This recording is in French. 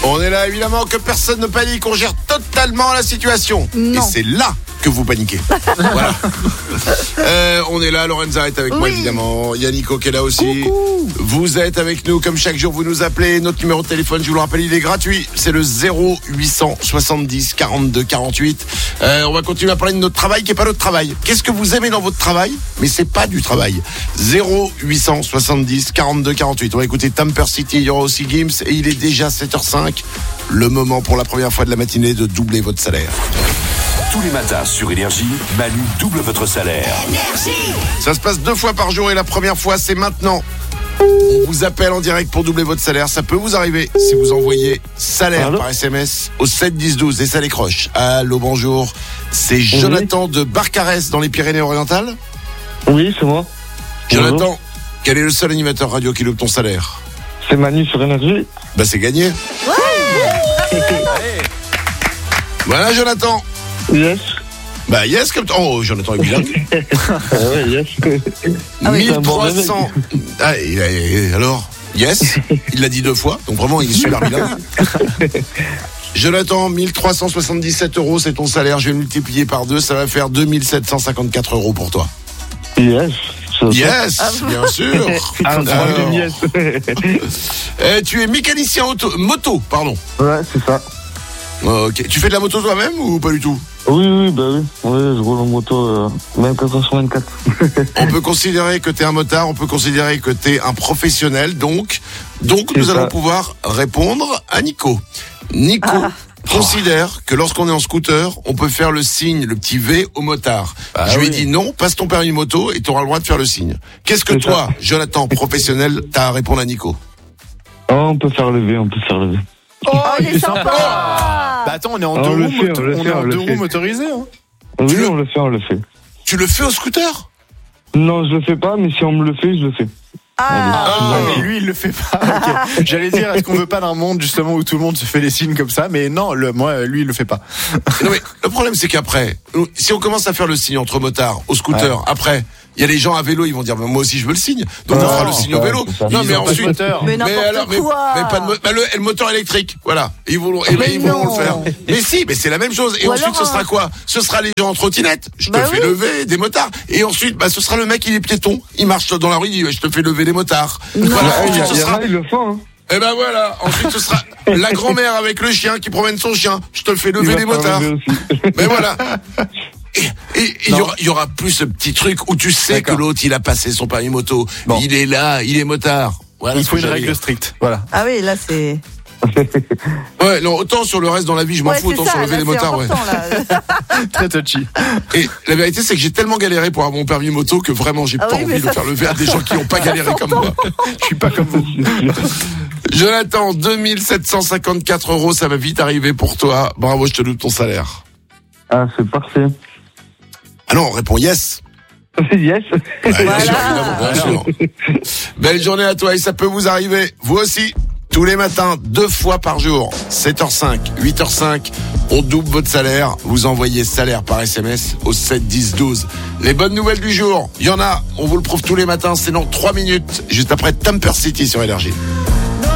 On est là, évidemment, que personne ne panique. On gère totalement la situation. Non. Et c'est là que vous paniquez. Voilà. On est là, Lorenza est avec moi, évidemment. Il y a Nico qui est là aussi. Coucou. Vous êtes avec nous, comme chaque jour, vous nous appelez. Notre numéro de téléphone, je vous le rappelle, il est gratuit. C'est le 0870 42 48. On va continuer à parler de notre travail, qui n'est pas notre travail. Qu'est-ce que vous aimez dans votre travail? Mais c'est pas du travail. 0870 42 48. On va écouter Tamper City, il y aura aussi Gims, et il est déjà 7h05. Le moment pour la première fois de la matinée de doubler votre salaire. Tous les matins sur Énergie, Manu double votre salaire. Ça se passe 2 fois par jour et la première fois, c'est maintenant. On vous appelle en direct pour doubler votre salaire. Ça peut vous arriver si vous envoyez salaire par SMS au 7 10 12 et ça décroche. Allô, bonjour. C'est Jonathan de Barcarès dans les Pyrénées-Orientales. Oui, c'est moi. Jonathan, quel est le seul animateur radio qui loupe ton salaire? C'est Manu sur Énergie. Bah, c'est gagné. Voilà, Jonathan. Yes. Bah, yes, comme oh, Jonathan est bilingue. Ouais, yes. 1300. Ah, alors, yes, il l'a dit 2 fois, donc vraiment il est super bilingue. Jonathan, 1377 €, c'est ton salaire, je vais multiplier par 2, ça va faire 2754 € pour toi. Yes. Yes, bien sûr. Alors, yes. Tu es mécanicien moto, pardon. Ouais, c'est ça. Ok, tu fais de la moto toi-même ou pas du tout? Oui, bah oui. Oui, je roule en moto 24h/24. On peut considérer que t'es un motard, on peut considérer que t'es un professionnel, donc nous allons pouvoir répondre à Nico. Nico considère que lorsqu'on est en scooter, on peut faire le signe, le petit V au motard. Je lui ai dit non, passe ton permis moto et tu auras le droit de faire le signe. Qu'est-ce que toi, Jonathan, professionnel, t'as à répondre à Nico? On peut faire le V. Oh, il est sympa. Bah attends, on est en deux roues motorisées. Hein. Oui, on le fait. Tu le fais au scooter? Non, je le fais pas, mais si on me le fait, je le fais. Et lui, il le fait pas. Okay. J'allais dire, est-ce qu'on veut pas d'un monde justement où tout le monde se fait les signes comme ça? Mais non, lui, il le fait pas. Non, mais le problème, c'est qu'après, si on commence à faire le signe entre motards au scooter, après, il y a les gens à vélo, ils vont dire, moi aussi je veux le signe. Donc on fera le signe au vélo. Non, mais ensuite, mais n'importe quoi. mais pas de le moteur électrique, voilà. Ils vont le faire. Mais si, mais c'est la même chose. Et ensuite, ce sera quoi? Ce sera les gens en trottinette. Je te fais lever des motards. Et ensuite, ce sera le mec, il est piéton. Il marche dans la rue, il dit, je te fais lever des motards. Voilà. Ensuite, ce sera. Et ben voilà. Ensuite, ce sera la grand-mère avec le chien qui promène son chien. Je te le fais lever des motards. Mais voilà. Et il y aura plus ce petit truc où tu sais que l'autre il a passé son permis moto, il est là, il est motard. Voilà, il faut une règle stricte. Voilà. Ah oui, là c'est. Ouais, non, autant sur le reste dans la vie, je m'en fous, autant sur lever les motards, Très touchy. Et la vérité, c'est que j'ai tellement galéré pour avoir mon permis moto que vraiment j'ai pas envie de faire lever à des gens qui n'ont pas galéré comme moi. Je suis pas comme vous. Jonathan, 2754 €, ça va vite arriver pour toi. Bravo, je te loupe ton salaire. Ah, c'est parfait. Ah non, on répond yes. Yes. Ouais, bien sûr, évidemment, bien sûr. Belle journée à toi et ça peut vous arriver, vous aussi, tous les matins, 2 fois par jour, 7h05, 8h05, on double votre salaire, vous envoyez salaire par SMS au 7 10 12. Les bonnes nouvelles du jour, il y en a, on vous le prouve tous les matins, c'est dans 3 minutes, juste après Tamper City sur Énergie.